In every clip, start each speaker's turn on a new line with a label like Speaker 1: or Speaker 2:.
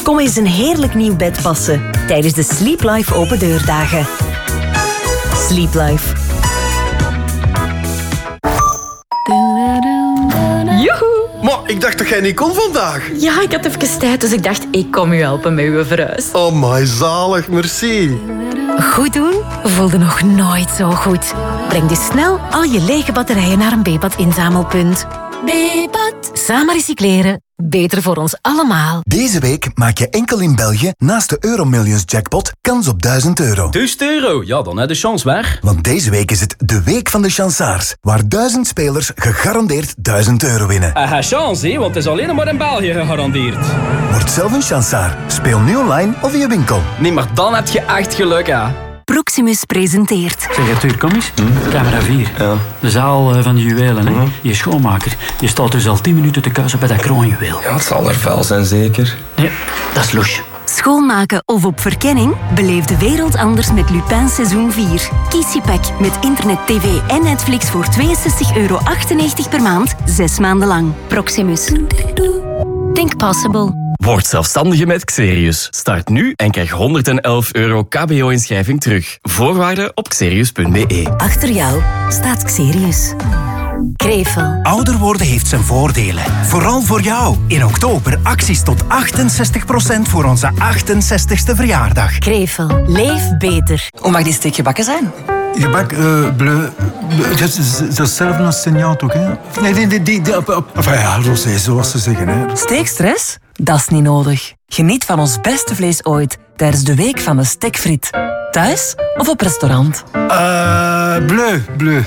Speaker 1: Kom eens een heerlijk nieuw bed passen tijdens de Sleep Life open deurdagen. Sleep Life.
Speaker 2: Joehoe! Maar ik dacht dat jij niet kon vandaag.
Speaker 3: Ja, ik had even tijd, dus ik dacht, ik kom u helpen met uw verhuis.
Speaker 2: Oh my, zalig, merci.
Speaker 1: Goed doen voelde nog nooit zo goed. Breng dus snel al je lege batterijen naar een Bepad inzamelpunt. Bepad. Samen recycleren. Beter voor ons allemaal.
Speaker 4: Deze week maak je enkel in België naast de Euromillions jackpot kans op €1000.
Speaker 5: €1000? Ja, dan heb je de chance waar.
Speaker 4: Want deze week is het de week van de chansaars, waar 1000 spelers gegarandeerd €1000 winnen.
Speaker 5: Chance, hè, want het is alleen maar in België gegarandeerd.
Speaker 4: Word zelf een chansaar. Speel nu online of in je winkel.
Speaker 5: Nee, maar dan heb je echt geluk, hè.
Speaker 1: Proximus presenteert.
Speaker 6: Zeg Arthur, kom eens. Camera 4. Ja. De zaal van de juwelen. Hè? Je schoonmaker. Je staat dus al 10 minuten te kuisen bij dat kroonjuweel.
Speaker 7: Ja, het zal er vuil zijn, zeker.
Speaker 6: Nee, dat is loes.
Speaker 1: Schoonmaken of op verkenning? Beleef de wereld anders met Lupin seizoen 4. Kies je pack met internet, tv en Netflix voor €62,98 per maand, 6 maanden lang. Proximus. Think possible.
Speaker 8: Word zelfstandige met Xerius. Start nu en krijg €111 kbo-inschrijving terug. Voorwaarden op xerius.be.
Speaker 1: Achter jou staat Xerius. Krevel.
Speaker 9: Ouder worden heeft zijn voordelen. Vooral voor jou. In oktober acties tot 68% voor onze 68ste verjaardag.
Speaker 1: Krevel. Leef beter.
Speaker 10: Hoe mag die steek gebakken zijn?
Speaker 11: Gebak, bleu. Dat is hetzelfde als Seignaat ook, hè? Nee, enfin ja, rosé, zoals ze zeggen, hè.
Speaker 10: Steekstress? Dat is niet nodig. Geniet van ons beste vlees ooit tijdens de week van de stekfriet. Thuis of op restaurant?
Speaker 11: Bleu.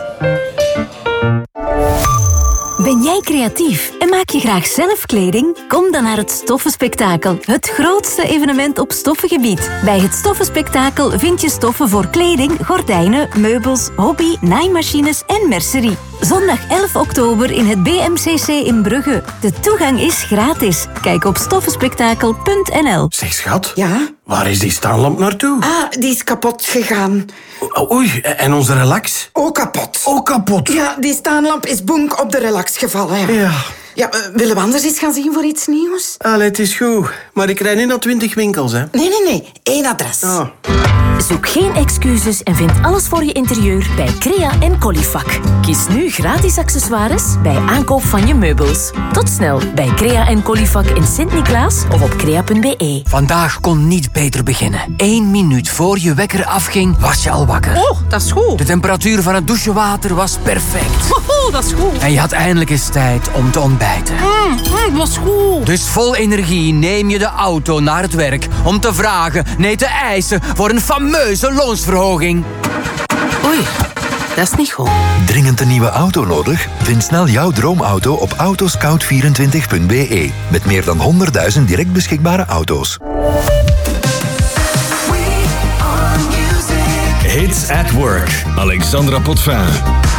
Speaker 1: Ben jij creatief en maak je graag zelf kleding? Kom dan naar het Stoffenspektakel, het grootste evenement op stoffengebied. Bij het Stoffenspektakel vind je stoffen voor kleding, gordijnen, meubels, hobby, naaimachines en mercerie. Zondag 11 oktober in het BMCC in Brugge. De toegang is gratis. Kijk op stoffenspektakel.nl.
Speaker 2: Zeg, schat.
Speaker 12: Ja?
Speaker 2: Waar is die staanlamp naartoe?
Speaker 12: Die is kapot gegaan.
Speaker 2: Oei, en onze relax?
Speaker 12: Ook kapot.
Speaker 2: Ook kapot?
Speaker 12: Ja, die staanlamp is bonk op de relax gevallen. Ja. Ja, willen we anders eens gaan zien voor iets nieuws?
Speaker 2: Allee, het is goed. Maar ik rijd niet naar 20 winkels, hè.
Speaker 12: Nee. 1 adres.
Speaker 2: Oh.
Speaker 1: Zoek geen excuses en vind alles voor je interieur bij Crea en Colifac. Kies nu gratis accessoires bij aankoop van je meubels. Tot snel bij Crea en Colifac in Sint-Niklaas of op crea.be.
Speaker 13: Vandaag kon niet beter beginnen. 1 minuut voor je wekker afging, was je al wakker.
Speaker 10: Oh, dat is goed.
Speaker 13: De temperatuur van het douchewater was perfect.
Speaker 10: Oh, dat is goed.
Speaker 13: En je had eindelijk eens tijd om te ontbijten.
Speaker 10: Dat is goed.
Speaker 13: Dus vol energie neem je de auto naar het werk om te vragen, nee te eisen voor een fameuze loonsverhoging.
Speaker 10: Oei, dat is niet goed.
Speaker 14: Dringend een nieuwe auto nodig? Vind snel jouw droomauto op autoscout24.be. Met meer dan 100.000 direct beschikbare auto's.
Speaker 15: Hits at Work. Alexandra Potvin.